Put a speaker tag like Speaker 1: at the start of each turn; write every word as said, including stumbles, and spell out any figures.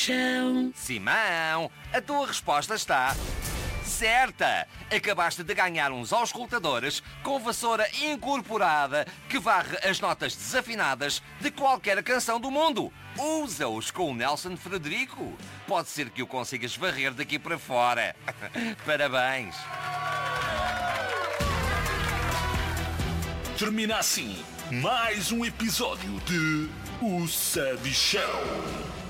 Speaker 1: Sabichão.
Speaker 2: Simão, a tua resposta está certa. Acabaste de ganhar uns auscultadores com vassoura incorporada que varre as notas desafinadas de qualquer canção do mundo. Usa-os com o Nelson Frederico. Pode ser que o consigas varrer daqui para fora. Parabéns.
Speaker 3: Termina assim mais um episódio de O Sabichão.